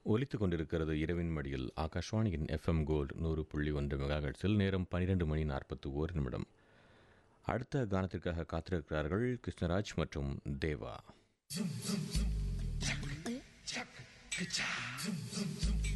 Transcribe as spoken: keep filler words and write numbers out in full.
ஒலித்து கொண்டிருக்கிறது இரவின் மடியில் ஆகாஷ்வாணியின் எஃப்எம் கோல்டு நூறு புள்ளி ஒன்று மெகாஹெட்ஸில். நேரம் பன்னிரெண்டு மணி நாற்பத்தி ஓரு நிமிடம். அடுத்த கானத்திற்காக காத்திருக்கிறார்கள் கிருஷ்ணராஜ் மற்றும் தேவா.